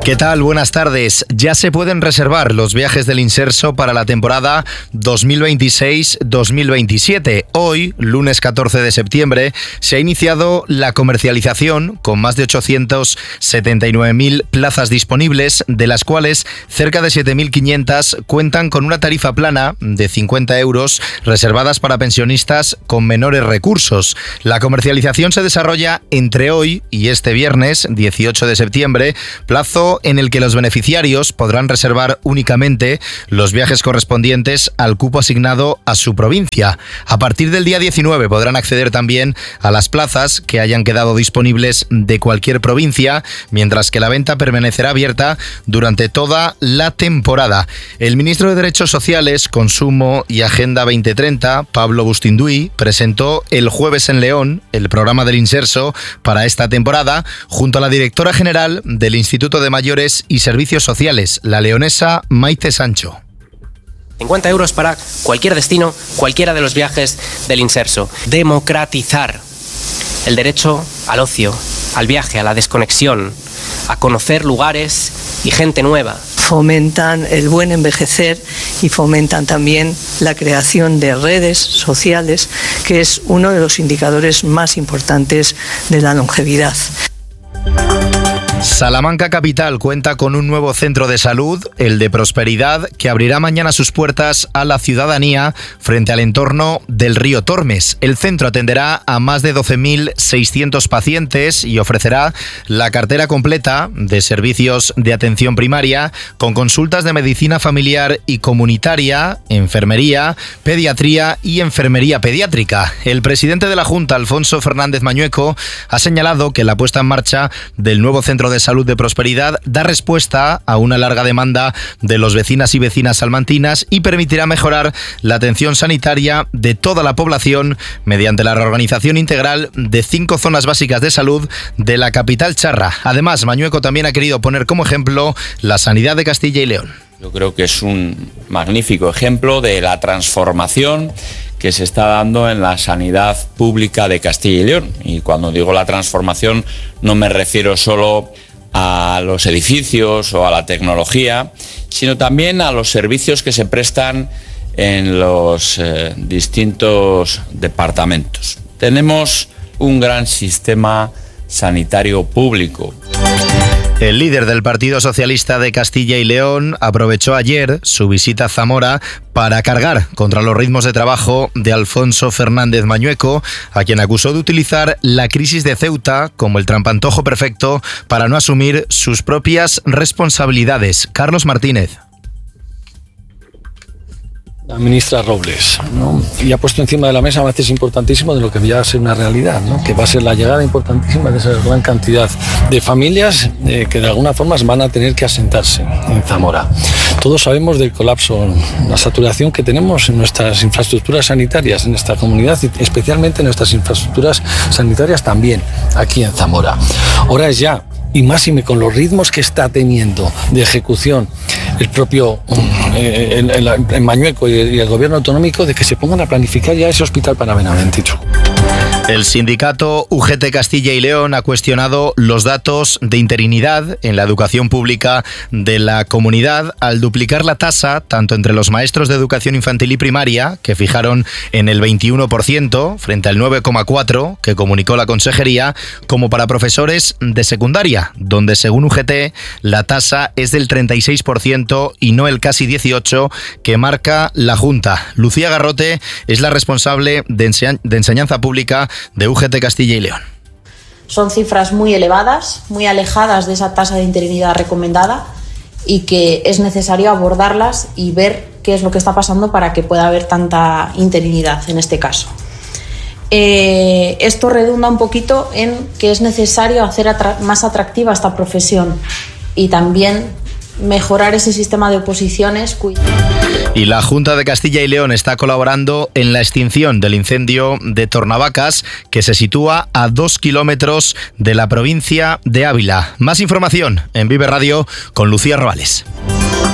¿Qué tal? Buenas tardes. Ya se pueden reservar los viajes del Inserso para la temporada 2026-2027. Hoy, lunes 14 de septiembre, se ha iniciado la comercialización con más de 879.000 plazas disponibles, de las cuales cerca de 7.500 cuentan con una tarifa plana de 50 euros reservadas para pensionistas con menores recursos. La comercialización se desarrolla entre hoy y este viernes 18 de septiembre, plazo en el que los beneficiarios podrán reservar únicamente los viajes correspondientes al cupo asignado a su provincia. A partir del día 19 podrán acceder también a las plazas que hayan quedado disponibles de cualquier provincia, mientras que la venta permanecerá abierta durante toda la temporada. El ministro de Derechos Sociales, Consumo y Agenda 2030, Pablo Bustinduy, presentó el jueves en León el programa del Inserso para esta temporada, junto a la directora general del Instituto de Mayores y Servicios Sociales, la leonesa Maite Sancho. 50 euros para cualquier destino, cualquiera de los viajes del Inserso. Democratizar el derecho al ocio, al viaje, a la desconexión, a conocer lugares y gente nueva. Fomentan el buen envejecer y fomentan también la creación de redes sociales, que es uno de los indicadores más importantes de la longevidad. Salamanca Capital cuenta con un nuevo centro de salud, el de Prosperidad, que abrirá mañana sus puertas a la ciudadanía frente al entorno del río Tormes. El centro atenderá a más de 12.600 pacientes y ofrecerá la cartera completa de servicios de atención primaria, con consultas de medicina familiar y comunitaria, enfermería, pediatría y enfermería pediátrica. El presidente de la Junta, Alfonso Fernández Mañueco, ha señalado que la puesta en marcha del nuevo centro de salud de Prosperidad da respuesta a una larga demanda de los vecinas y vecinas salmantinas y permitirá mejorar la atención sanitaria de toda la población mediante la reorganización integral de 5 zonas básicas de salud de la capital charra. Además, Mañueco también ha querido poner como ejemplo la sanidad de Castilla y León. Yo creo que es un magnífico ejemplo de la transformación que se está dando en la sanidad pública de Castilla y León. Y cuando digo la transformación no me refiero solo a los edificios o a la tecnología, sino también a los servicios que se prestan en los distintos departamentos. Tenemos un gran sistema sanitario público. El líder del Partido Socialista de Castilla y León aprovechó ayer su visita a Zamora para cargar contra los ritmos de trabajo de Alfonso Fernández Mañueco, a quien acusó de utilizar la crisis de Ceuta como el trampantojo perfecto para no asumir sus propias responsabilidades. Carlos Martínez. La ministra Robles, ¿no? Y ha puesto encima de la mesa avances importantísimos de lo que ya va a ser una realidad, ¿no? Que va a ser la llegada importantísima de esa gran cantidad de familias que de alguna forma van a tener que asentarse en Zamora. Todos sabemos del colapso, la saturación que tenemos en nuestras infraestructuras sanitarias en esta comunidad y especialmente en nuestras infraestructuras sanitarias también aquí en Zamora. Ahora es ya, y máxime con los ritmos que está teniendo de ejecución el propio el Mañueco y el gobierno autonómico, de que se pongan a planificar ya ese hospital para Benavente. El sindicato UGT Castilla y León ha cuestionado los datos de interinidad en la educación pública de la comunidad al duplicar la tasa tanto entre los maestros de educación infantil y primaria, que fijaron en el 21% frente al 9,4% que comunicó la consejería, como para profesores de secundaria, donde según UGT la tasa es del 36% y no el casi 18% que marca la Junta. Lucía Garrote es la responsable de enseñanza pública de UGT Castilla y León. Son cifras muy elevadas, muy alejadas de esa tasa de interinidad recomendada y que es necesario abordarlas y ver qué es lo que está pasando para que pueda haber tanta interinidad en este caso. Esto redunda un poquito en que es necesario hacer más atractiva esta profesión y también mejorar ese sistema de oposiciones. Y la Junta de Castilla y León está colaborando en la extinción del incendio de Tornavacas, que se sitúa a 2 kilómetros de la provincia de Ávila. Más información en Vive Radio con Lucía Robales.